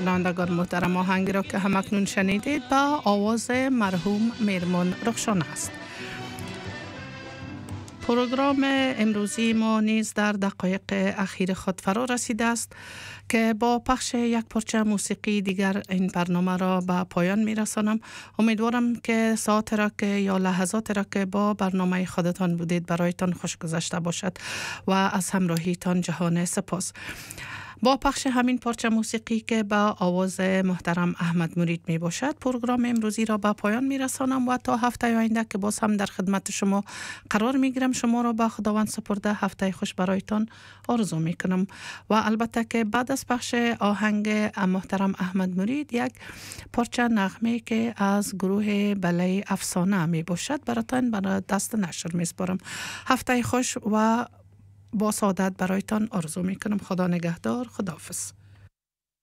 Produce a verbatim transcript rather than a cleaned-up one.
شنوندگان محترم، آهنگی را که همکنون شنیدید با آواز مرحوم میرمن رخشان است. پروگرام امروزی ما نیز در دقایق اخیر خود فرا رسیده است که با پخش یک پارچه موسیقی دیگر این برنامه را به پایان می رسانم. امیدوارم که ساعت را که یا لحظات را که با برنامه خودتان بودید برایتان خوش گذشته باشد و از همراهیتان جهان سپاس. با پخش همین پارچه موسیقی که با آواز محترم احمد مرید می باشد پروگرام امروزی را به پایان می رسانم و تا هفته آینده که باز هم در خدمت شما قرار می گیرم شما را به خداوند سپرده هفته خوش برایتان آرزو می کنم و البته که بعد از پخش آهنگ محترم احمد مرید یک پارچه نغمه که از گروه بله افسانه می باشد براتان برای دست نشر می سپارم. هفته خوش و با سعادت برایتان آرزو می کنم. خدا نگهدار. خداحافظ.